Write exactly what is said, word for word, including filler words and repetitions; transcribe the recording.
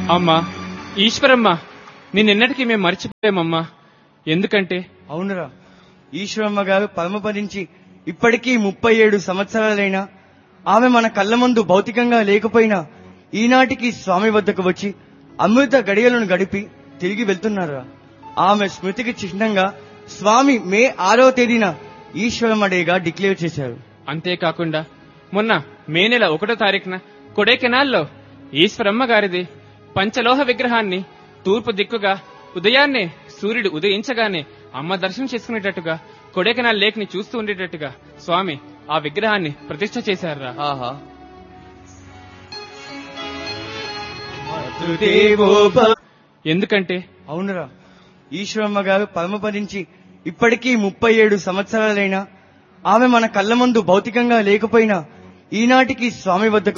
అమ్మా ఈశ్వరమ్మ, నిన్నెన్నటికీ మేము మర్చిపోయామమ్మా. ఎందుకంటే అవునురా, ఈశ్వరమ్మ గారు పరమపదించి ఇప్పటికీ ముప్పై ఏడు సంవత్సరాలైనా ఆమె మన కళ్ళ ముందు భౌతికంగా లేకపోయినా ఈనాటికి స్వామి వద్దకు వచ్చి అమృత గడియలను గడిపి తిరిగి వెళ్తున్నారా. ఆమె స్మృతికి చిహ్నంగా స్వామి మే ఆరో తేదీన ఈశ్వరమ్మ డేగా డిక్లేర్ చేశారు. అంతేకాకుండా మొన్న మే నెల ఒకటో తారీఖున కొడైకెనాల్లో ఈశ్వరమ్మ గారిది పంచలోహ విగ్రహాన్ని తూర్పు దిక్కుగా ఉదయాన్నే సూర్యుడు ఉదయించగానే అమ్మ దర్శనం చేసుకునేటట్టుగా కొడైకెనాల్ లేక్ ని చూస్తూ ఉండేటట్టుగా స్వామి ఆ విగ్రహాన్ని ప్రతిష్ఠ చేశారా. ఆహా, ఎందుకంటే అవునురా, ఈశ్వరమ్మ గారు పరమపదించి ఇప్పటికీ ముప్పై ఏడు సంవత్సరాలైనా ఆమె మన కళ్ళ ముందు భౌతికంగా లేకపోయినా ఈనాటికి స్వామి వద్దకు